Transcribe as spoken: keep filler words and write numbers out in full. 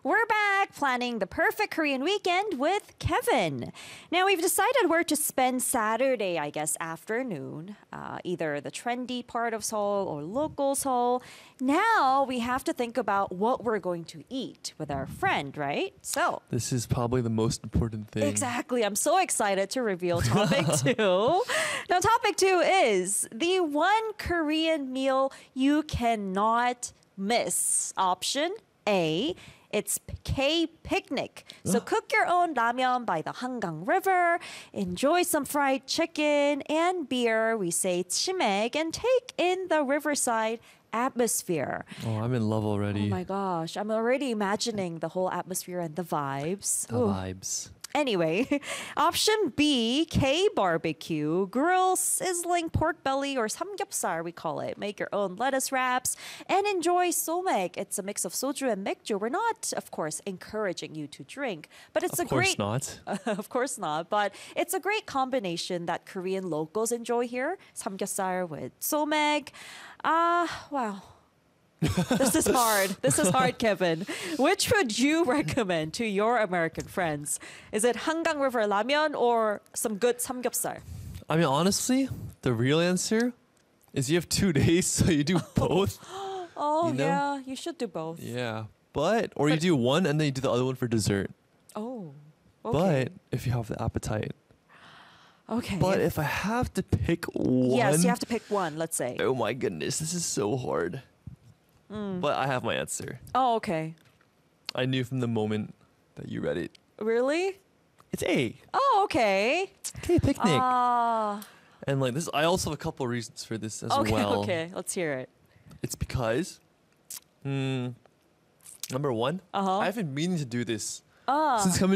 We're back planning the perfect Korean weekend with Kevin. Now, we've decided where to spend Saturday, I guess, afternoon, uh, either the trendy part of Seoul or local Seoul. Now, we have to think about what we're going to eat with our friend, right? So, This is probably the most important thing. exactly. I'm so excited to reveal topic two. Now, topic two is the one Korean meal you cannot miss. Option A, it's K picnic. So cook your own ramyeon by the Hangang River, enjoy some fried chicken and beer. We say chimek and take in the riverside atmosphere. Oh, I'm in love already. Oh my gosh, I'm already imagining the whole atmosphere and the vibes. The Ooh. vibes. Anyway, option B, K barbecue, grill sizzling pork belly or samgyeopsal, we call it. Make your own lettuce wraps and enjoy somek. It's a mix of soju and mekju. We're not, of course, encouraging you to drink, but it's Of a course great not. of course not, but it's a great combination that Korean locals enjoy here. Samgyeopsal with somek. Ah, uh, wow. This is hard. This is hard, Kevin. Which would you recommend to your American friends? Is it Hangang River Ramyeon or some good samgyeopsal? I mean, honestly, the real answer is you have two days, so you do both. Oh, You know? yeah, you should do both. Yeah. But, or you But- do one and then you do the other one for dessert. Oh, okay. But if you have the appetite. okay. But if I have to pick one. yes, you have to pick one, let's say. Oh my goodness, this is so hard. Mm. But I have my answer. Oh, okay. I knew from the moment that you read it. Really? It's A. Oh, okay. Okay, picnic. Ah, and like this, I also have a couple reasons for this as okay, well. okay. Let's hear it. It's because, mm, number one, Uh-huh. I've been meaning to do this Ah. since coming